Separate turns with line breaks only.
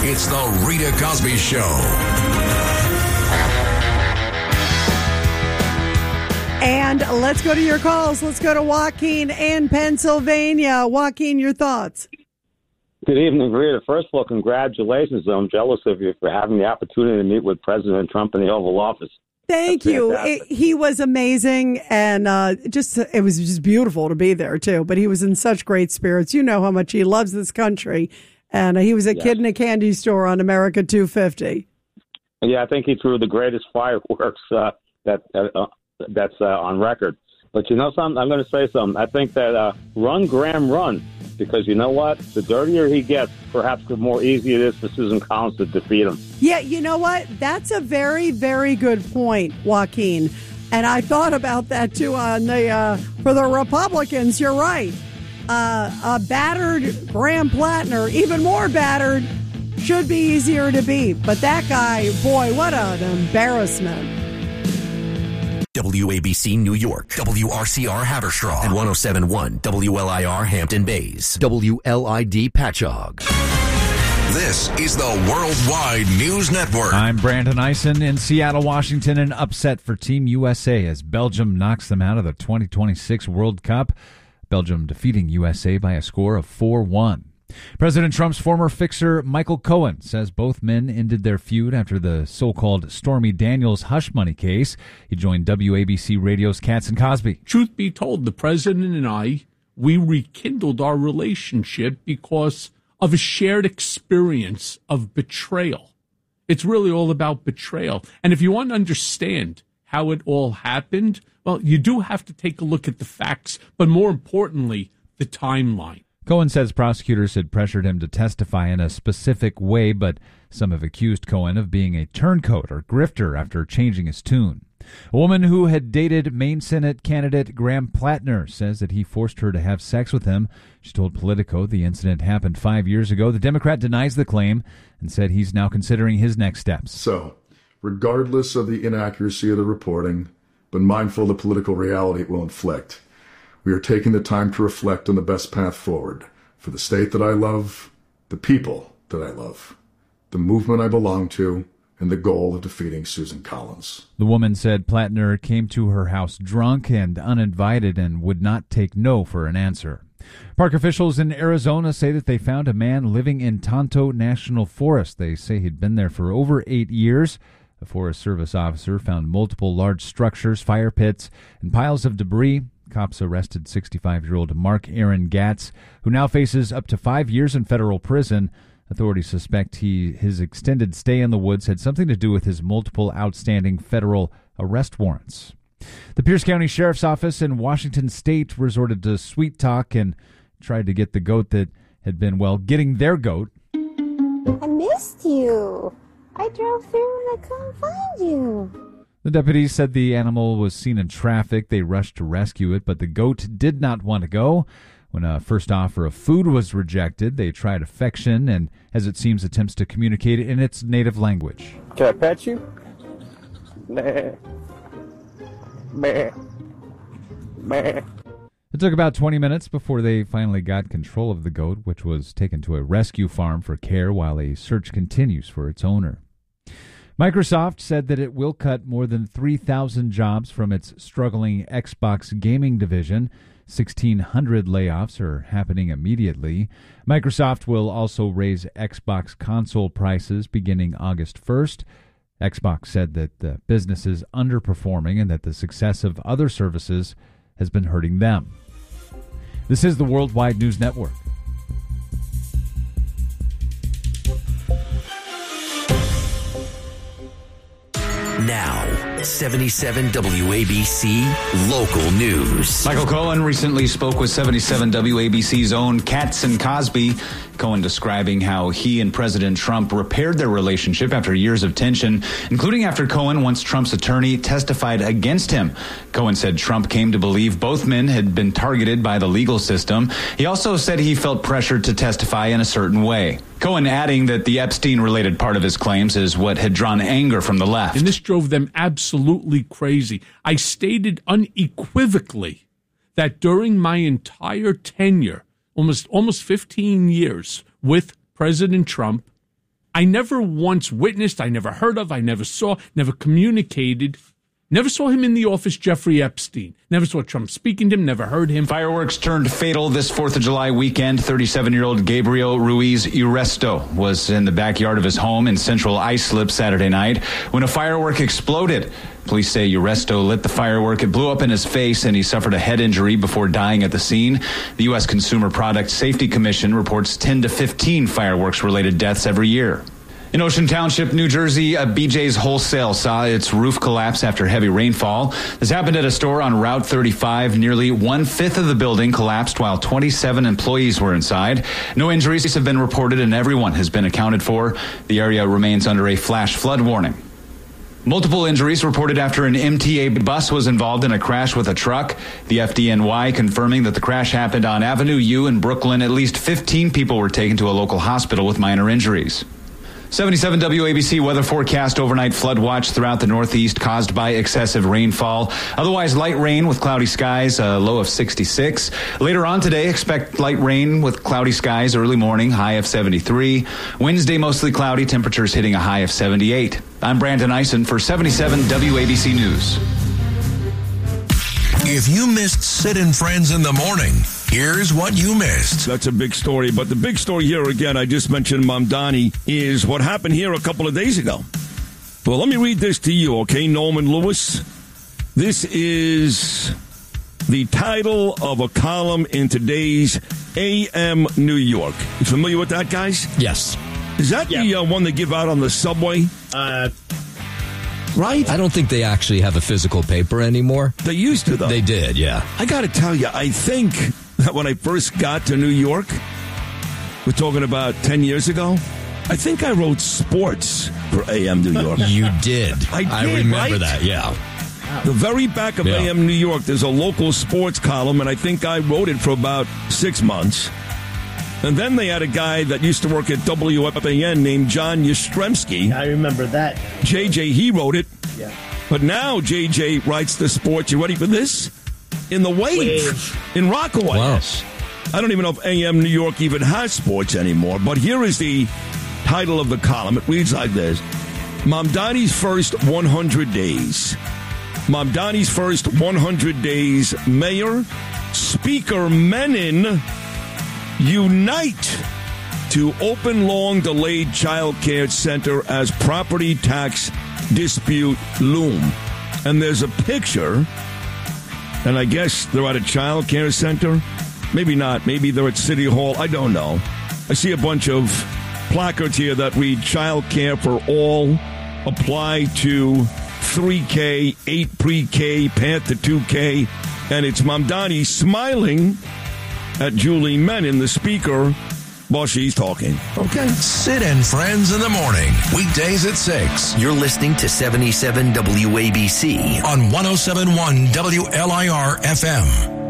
It's the Rita Cosby Show.
And let's go to your calls. Let's go to Joaquin in Pennsylvania. Joaquin, your thoughts.
Good evening, Rita. First of all, congratulations. I'm jealous of you for having the opportunity to meet with President Trump in the Oval Office.
Thank you. He was amazing, and it was just beautiful to be there, too. But he was in such great spirits. You know how much he loves this country. And he was a kid in a candy store on America 250.
Yeah, I think he threw the greatest fireworks that's on record. But you know something? I'm going to say something. I think that run, Graham, run. Because you know what? The dirtier he gets, perhaps the more easy it is for Susan Collins to defeat him.
Yeah, you know what? That's a very, very good point, Joaquin. And I thought about that, too, for the Republicans. You're right. A battered Graham Plattner, even more battered, should be easier to beat. But that guy, boy, what an embarrassment.
WABC New York, WRCR Haverstraw, and 107.1 WLIR Hampton Bays, WLID Patchogue. This is the Worldwide News Network.
I'm Brandon Eisen in Seattle, Washington. An upset for Team USA as Belgium knocks them out of the 2026 World Cup. Belgium defeating USA by a score of 4-1. President Trump's former fixer, Michael Cohen, says both men ended their feud after the so-called Stormy Daniels hush money case. He joined WABC Radio's Katz and Cosby.
Truth be told, the president and I, we rekindled our relationship because of a shared experience of betrayal. It's really all about betrayal. And if you want to understand how it all happened, well, you do have to take a look at the facts, but more importantly, the timeline.
Cohen says prosecutors had pressured him to testify in a specific way, but some have accused Cohen of being a turncoat or grifter after changing his tune. A woman who had dated Maine Senate candidate Graham Plattner says that he forced her to have sex with him. She told Politico the incident happened 5 years ago. The Democrat denies the claim and said he's now considering his next steps.
So, regardless of the inaccuracy of the reporting, but mindful of the political reality it will inflict, we are taking the time to reflect on the best path forward for the state that I love, the people that I love, the movement I belong to, and the goal of defeating Susan Collins.
The woman said Plattner came to her house drunk and uninvited and would not take no for an answer. Park officials in Arizona say that they found a man living in Tonto National Forest. They say he'd been there for over 8 years. A Forest Service officer found multiple large structures, fire pits, and piles of debris. Cops arrested 65-year-old Mark Aaron Gatz, who now faces up to 5 years in federal prison. Authorities suspect his extended stay in the woods had something to do with his multiple outstanding federal arrest warrants. The Pierce County Sheriff's Office in Washington State resorted to sweet talk and tried to get the goat that had been, getting their goat.
I missed you. I drove through and I couldn't find you.
The deputies said the animal was seen in traffic. They rushed to rescue it, but the goat did not want to go. When a first offer of food was rejected, they tried affection and, as it seems, attempts to communicate in its native language.
Can I pet you? Meh. Meh. Meh.
It took about 20 minutes before they finally got control of the goat, which was taken to a rescue farm for care while a search continues for its owner. Microsoft said that it will cut more than 3,000 jobs from its struggling Xbox gaming division. 1,600 layoffs are happening immediately. Microsoft will also raise Xbox console prices beginning August 1st. Xbox said that the business is underperforming and that the success of other services has been hurting them. This is the Worldwide News Network.
Now, 77 WABC Local News.
Michael Cohen recently spoke with 77 WABC's own Katz and Cosby. Cohen describing how he and President Trump repaired their relationship after years of tension, including after Cohen, once Trump's attorney, testified against him. Cohen said Trump came to believe both men had been targeted by the legal system. He also said he felt pressured to testify in a certain way. Cohen adding that the Epstein-related part of his claims is what had drawn anger from the left.
And this drove them absolutely crazy. I stated unequivocally that during my entire tenure, almost 15 years with President Trump, I never once witnessed, I never heard of, I never saw, never communicated. Never saw him in the office, Jeffrey Epstein. Never saw Trump speaking to him, never heard him.
Fireworks turned fatal this 4th of July weekend. 37-year-old Gabriel Ruiz Uresto was in the backyard of his home in central Islip Saturday night when a firework exploded. Police say Uresto lit the firework. It blew up in his face, and he suffered a head injury before dying at the scene. The U.S. Consumer Product Safety Commission reports 10 to 15 fireworks-related deaths every year. In Ocean Township, New Jersey, BJ's Wholesale saw its roof collapse after heavy rainfall. This happened at a store on Route 35. Nearly 1/5 of the building collapsed while 27 employees were inside. No injuries have been reported and everyone has been accounted for. The area remains under a flash flood warning. Multiple injuries reported after an MTA bus was involved in a crash with a truck. The FDNY confirming that the crash happened on Avenue U in Brooklyn. At least 15 people were taken to a local hospital with minor injuries. 77 WABC weather forecast: overnight flood watch throughout the Northeast caused by excessive rainfall. Otherwise, light rain with cloudy skies, a low of 66. Later on today, expect light rain with cloudy skies early morning, high of 73. Wednesday, mostly cloudy, temperatures hitting a high of 78. I'm Brandon Eisen for 77 WABC News.
If you missed Sid and Friends in the Morning, here's what you missed.
That's a big story, but the big story here, again, I just mentioned Mamdani, is what happened here a couple of days ago. Well, let me read this to you, okay, Norman Lewis? This is the title of a column in today's AM New York. You familiar with that, guys?
Yes.
Is that the one they give out on the subway? Right?
I don't think they actually have a physical paper anymore.
They used to, though.
They did, yeah.
I got to tell you, I think that when I first got to New York, we're talking about 10 years ago, I think I wrote sports for AM New York.
You did.
I
remember that, yeah.
The very back of AM New York, there's a local sports column, and I think I wrote it for about 6 months. And then they had a guy that used to work at WFAN named John Yastrzemski.
I remember that.
JJ, he wrote it.
Yeah.
But now JJ writes the sports. You ready for this? In the Wave. In Rockaway.
Wow.
I don't even know if AM New York even has sports anymore. But here is the title of the column. It reads like this. Mamdani's first 100 days. Mamdani's first 100 days. Mayor, Speaker Menon unite to open long-delayed child care center as property tax dispute loom. And there's a picture, and I guess they're at a child care center. Maybe not. Maybe they're at City Hall. I don't know. I see a bunch of placards here that read child care for all, apply to 3K, 8 pre-K, path to 2K. And it's Mamdani smiling at Julie Menon, the speaker, while she's talking. Okay.
Sid and Friends in the Morning. Weekdays at 6. You're listening to 77 WABC on 107.1 WLIR FM.